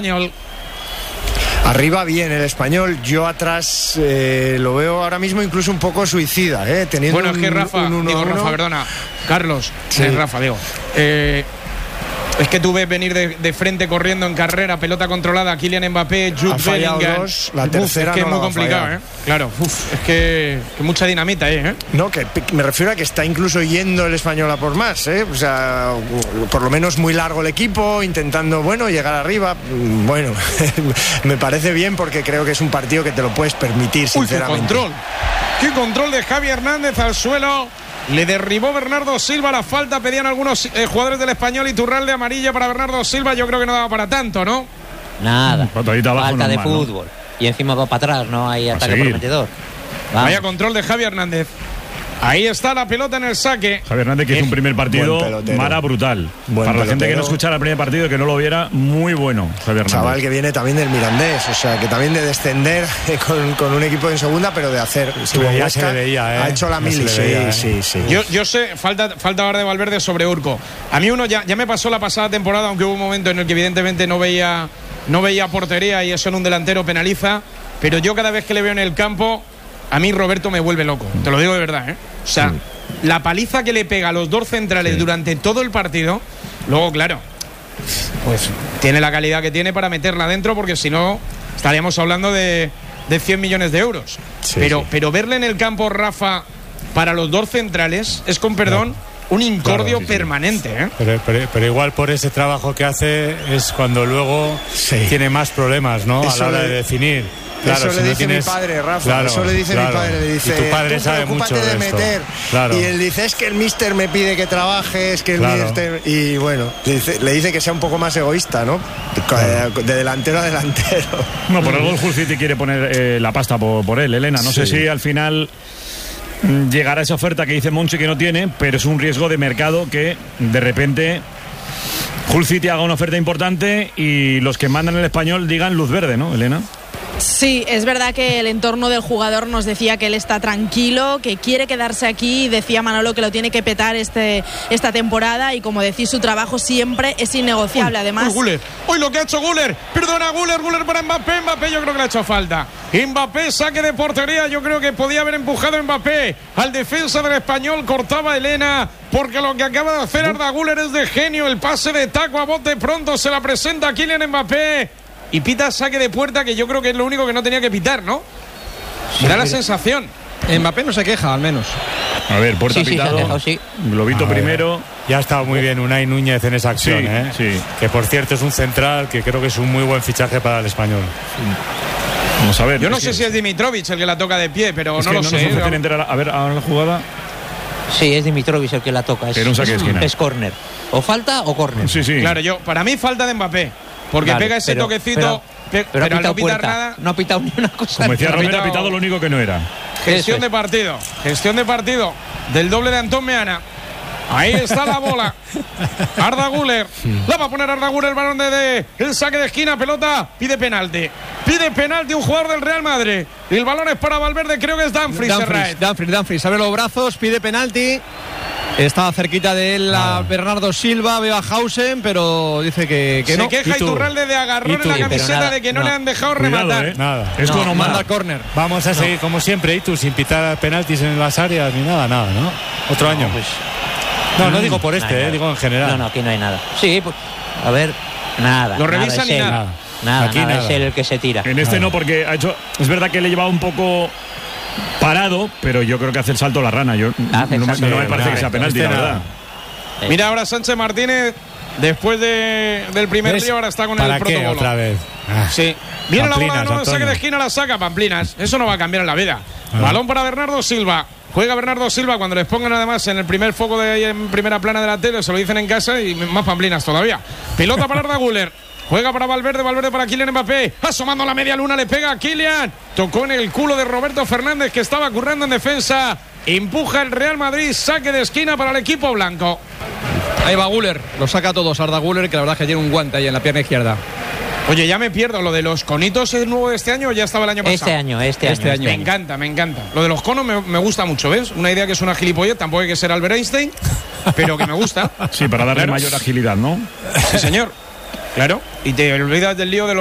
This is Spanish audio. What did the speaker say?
Arriba bien el Español, yo atrás lo veo ahora mismo incluso un poco suicida, teniendo bueno, es que Rafa, perdona, Carlos, sí. Rafa, digo, es que tú ves venir de frente corriendo en carrera, pelota controlada, Kylian Mbappé, Jude Bellingham. La tercera es que no es muy complicado, Claro, es que mucha dinamita, No, que me refiero a que está incluso yendo el Español a por más, O sea, por lo menos muy largo el equipo, intentando, llegar arriba. Bueno, me parece bien porque creo que es un partido que te lo puedes permitir, sinceramente. ¡Qué control de Javi Hernández al suelo! Le derribó Bernardo Silva la falta, pedían algunos jugadores del Español. Iturralde amarilla para Bernardo Silva, yo creo que no daba para tanto, ¿no? Nada, falta normal, de fútbol, ¿no? Y encima va para atrás, ¿no? Hay ataque prometedor. Vaya control de Javi Hernández. Ahí está la pelota en el saque. Javi Hernández, que hizo un primer partido brutal. Para la gente que no escuchara el primer partido y que no lo viera, muy bueno, Javi Hernández. Chaval que viene también del Mirandés, o sea, que también de descender con un equipo en segunda, pero de hacer. Se le veía, Ha hecho la mili, sí. Yo sé, falta ahora de Valverde sobre Urco. A mí ya me pasó la pasada temporada, aunque hubo un momento en el que evidentemente no veía portería y eso en un delantero penaliza, pero yo cada vez que le veo en el campo, a mí Roberto me vuelve loco, te lo digo de verdad, O sea, la paliza que le pega a los dos centrales durante todo el partido, luego, claro, pues tiene la calidad que tiene para meterla dentro, porque si no, estaríamos hablando de 100 millones de euros. Pero verle en el campo, Rafa, para los dos centrales, es con perdón, un incordio permanente, Pero igual por ese trabajo que hace es cuando luego tiene más problemas, ¿no? A la hora de definir. Claro, eso le dice mi padre, Rafa. Eso le dice mi padre. Le dice, y tu padre sabe mucho de meter. Y él dice, es que el míster me pide que trabaje, es que el míster. Y bueno, le dice que sea un poco más egoísta, ¿no? De delantero a delantero. No, por algo el Hull City quiere poner la pasta por él, Elena. No sé si al final llegará esa oferta que dice Monchi que no tiene, pero es un riesgo de mercado que de repente Hull City haga una oferta importante y los que mandan el Español digan luz verde, ¿no, Elena? Sí, es verdad que el entorno del jugador nos decía que él está tranquilo, que quiere quedarse aquí. Decía Manolo que lo tiene que petar esta temporada y, como decís, su trabajo siempre es innegociable. Además, Uy, lo que ha hecho Güler. Perdona, Güler para Mbappé. Yo creo que le ha hecho falta. Mbappé, saque de portería. Yo creo que podía haber empujado Mbappé al defensa del Español. Cortaba Elena, porque lo que acaba de hacer Arda Güler es de genio. El pase de taco a bote pronto se la presenta a Kylian Mbappé. Y pita saque de puerta, que yo creo que es lo único que no tenía que pitar, ¿no? Me da la sensación. Mbappé no se queja, al menos. A ver, puerta pitado. Globito primero. Ya ha estado muy bien Unai Núñez en esa acción, Sí. Que por cierto es un central que creo que es un muy buen fichaje para el Español. Vamos a ver. Yo no sé si es Dimitrovic el que la toca de pie, pero no lo sé. A ver, ahora la jugada. Sí, es Dimitrovic el que la toca. Era un saque de esquina. Es córner. O falta o córner. Sí. Claro, para mí falta de Mbappé. Porque pega ese toquecito, pero al no pitar nada. No ha pitado ni una cosa. Como decía Romero, ha pitado lo único que no era. Gestión de partido del doble de Antón Meana. Ahí está la bola. Arda Güler. La va a poner Arda Güler, el balón de el saque de esquina, pelota. Pide penalti un jugador del Real Madrid. Y el balón es para Valverde, creo que es Dumfries. Dumfries abre los brazos, pide penalti. Estaba cerquita de él a Bernardo Silva, veo a Hausen, pero dice que no. Se queja Iturralde de agarrón en la camiseta de que no le han dejado rematar. Nada. Es como manda córner. Vamos a seguir como siempre, Itu, sin pitar penaltis en las áreas ni nada, ¿no? Otro año. Pues, no digo por digo en general. No, aquí no hay nada. Sí, pues, a ver, nada. Lo revisan y nada. Nada, es él el que se tira. En este no, porque ha hecho. Es verdad que le llevaba un poco parado, pero yo creo que hace el salto la rana. No me parece que sea penalti, la verdad. Mira ahora Sánchez Martínez, después del primer lío, ahora está con el protocolo. ¿Otra vez? Sí. Viene la bola de nuevo, saque de esquina, la saca Pamplinas. Eso no va a cambiar en la vida. Balón para Bernardo Silva. Juega Bernardo Silva, cuando les pongan además en el primer foco de ahí en primera plana de la tele, se lo dicen en casa y más Pamplinas todavía. Pelota para Arda Güler. Juega para Valverde para Kylian Mbappé. Asomando la media luna, le pega a Kylian. Tocó en el culo de Roberto Fernández, que estaba currando en defensa. Empuja el Real Madrid, saque de esquina para el equipo blanco. Ahí va Güler, lo saca a todos Arda Güler, que la verdad es que tiene un guante ahí en la pierna izquierda. Oye, ya me pierdo, ¿lo de los conitos es nuevo de este año o ya estaba el año pasado? Este año. Me encanta. Lo de los conos me gusta mucho, ¿ves? Una idea que es una gilipollez, tampoco hay que ser Albert Einstein, pero que me gusta. Sí, para darle mayor agilidad, ¿no? Sí, señor. Claro, y te olvidas del lío de